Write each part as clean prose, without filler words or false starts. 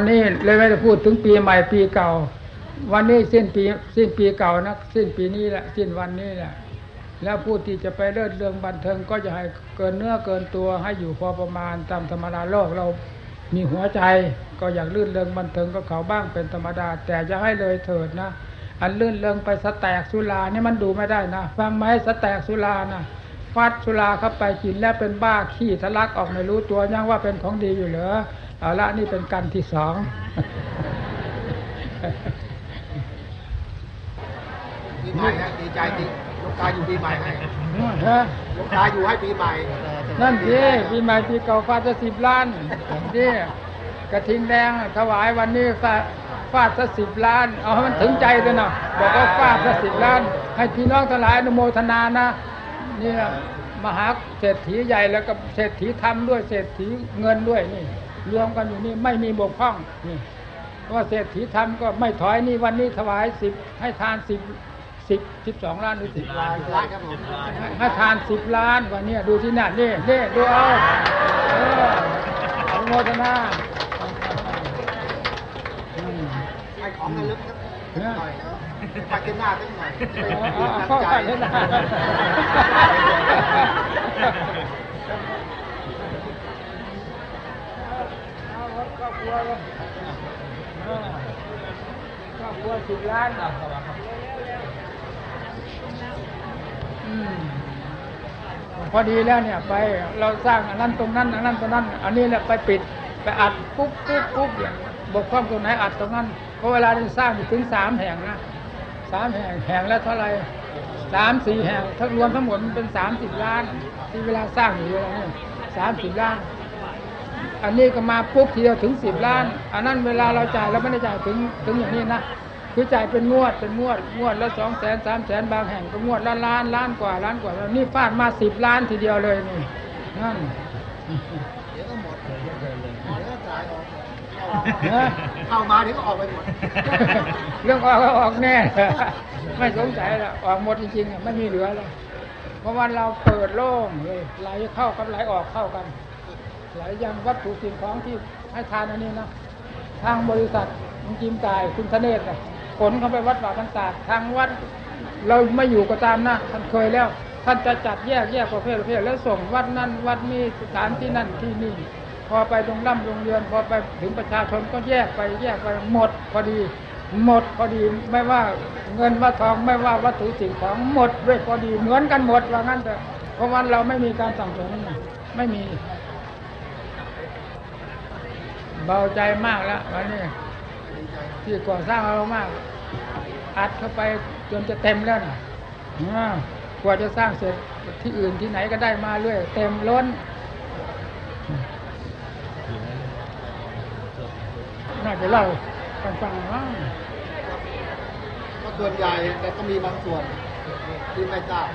วันนี้เลยไม่ได้พูดถึงปีใหม่ปีเก่าวันนี้สิ้นปีเก่านะสิ้นปีนี้แหละสิ้นวันนี้แหละแล้วผู้ที่จะไปเลิศเรื่องบันเทิงก็จะให้เกินเนื้อเกินตัวให้อยู่พอประมาณตามธรรมดาโลกเรามีหัวใจก็อยากลื่นเริงบันเทิงก็เขาบ้างเป็นธรรมดาแต่จะให้เลยเถิดนะอันลื่นเริงไปสแตกสุรานี่มันดูไม่ได้นะฟังไหมสแตกสุรานะฟาดสุราเข้าไปกินแล้วเป็นบ้าขี้ทะลักออกไม่รู้ตัวยังว่าเป็นของดีอยู่เหรอเอาละนี่เป็นกันที่สองปีใหม่ฮะดีใจจริงลูกตาอยู่ปีใหม่ให้ลูกตาอยู่ให้ปีใหม่นั่นสิปีใหม่ปีเก่าฟาดจะ10 ล้านนี่กระทิงแดงถวายวันนี้ฟาดจะ10 ล้านเอาให้มันถึงใจเลยนะบอกว่าฟาดจะ10 ล้านให้พี่น้องทั้งหลายอนุโมทนานะนี่มหาเศรษฐีใหญ่แล้วกับเศรษฐีธรรมด้วยเศรษฐีเงินด้วยนี่รวมกันอยู่นี่ไม่มีบกพร่องนี่เพราะเศรษฐีธรรมก็ไม่ถอยนี่วันนี้ถวาย10ให้ทาน12 ล้านหรือ10 ล้านครับผมให้ทาน10 ล้านวันนี้ดูที่นั่นนี่ดูเอาอนุโมทนาให้ของระลึกครับหน่อยไปกินหน้าสักหน่อยเข้าไปกินหน้าครอบครัว10 ล้านพอดีแล้วเนี่ยไปเราสร้างอันนั้นตรงนั้นอันนั้นตรงนั้นอันนี้แหละไปปิดไปอัดปุ๊บอย่างบกพร่องตรงไหนอัดตรงนั้นเพราะเวลาที่สร้างถึง3 แห่งนะ3 แห่งแล้วเท่าไหร่3-4 แห่งทั้งรวมทั้งหมดมันเป็น30 ล้านที่เวลาสร้างอยู่แล้วเนี่ย30 ล้านอันนี้ก็มาปุ๊บทีเดียวถึง10 ล้านอันนั้นเวลาเราจ่ายเราไม่ได้จ่ายถึงอย่างนี้นะคือจ่ายเป็นงวดแล้ว200,000 300,000บางแห่งก็งวดละล้านกว่านี่ฟาดมา10 ล้านทีเดียวเลยนี่นั่นเดี๋ยวก็หมดเดี๋ยวก็จ่ายออกเข้ามาเดี๋ยวก็ออกไปหมดเรื่องออกแน่ไม่สงสัยแล้วออกหมดจริงๆไม่มีเหลือแล้วเพราะวันเราเปิดโล่งเลยไหลเข้ากับไหลออกเข้ากันไหลยังวัตถุสิ่งของที่ให้ทานอันนี้นะทางบริษัทจิมกายคุณธเนศขนเข้าไปวัดป่าต่างๆทางวัดเราไม่อยู่ก็ตามนะท่านเคยแล้วท่านจะจัดแยกประเภทแล้วส่งวัดนั้นวัดนี้สถานที่นั่นที่นี่พอไปโรงเรือนพอไปถึงประชาชนก็แยกไปหมดพอดีไม่ว่าเงินว่าทองไม่ว่าวัตถุสิ่งของหมดด้วยพอดีเหมือนกันหมดว่างั้นแต่เพราะวันเราไม่มีการสั่งสมไม่มีเบาใจมากแล้ววันนี้ที่ก่อสร้างเรามากอัดเข้าไปจนจะเต็มแล้วนะกว่าจะสร้างเสร็จที่อื่นที่ไหนก็ได้มาเรื่อยเต็มล้นน่าจะเล่าฟังว่าก็ส่วนใหญ่แต่ก็มีบางส่วนที่ไม่ทราบ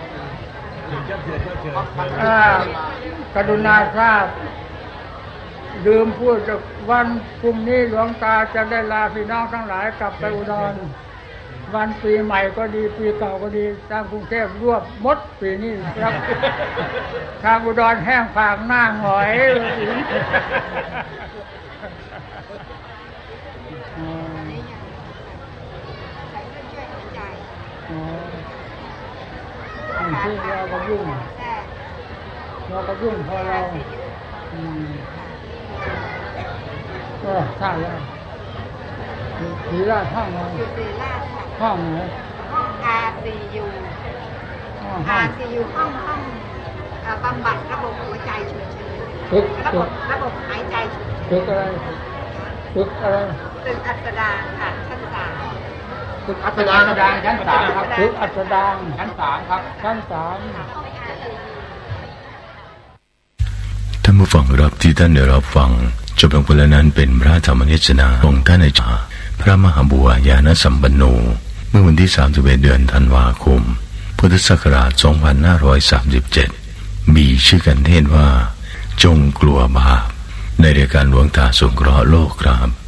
กรุณาทราบลืมพูดวันพรุ่งนี้หลวงตาจะได้ลาพี่น้องทั้งหลายกลับไปอุดรวันปีใหม่ก็ดีปีเก่าก็ดีทางกรุงเทพรวบหมดปีนี้ครับทางอุดรแห้งผากหน้าหงอยที่เราก็ยุ่งพอเราก็สร้างแล้วศรีราชห้องไหนห้องไหนห้อง RCU ห้องบำบัดระบบหัวใจฉุกเฉินระบบหายใจฉุกเฉินตึกอะไรตึกอัสดางค่ะชั้น3 ตึกอัสดางชั้น3ครับตึกอัสดางชั้น3ครับชั้น3 ท่านผู้ฟังครับที่ท่านได้รับฟังจบลงไปแล้วนั้นเป็นพระธรรมเทศนาของท่านอาจารย์พระมหาบัวยานสัมปันโนเมื่อวันที่31เดือนธันวาคมพุทธศักราช2537มีชื่อกันเทศว่าจงกลัวบาปในรายการหลวงตาสงเคราะห์โลกครับ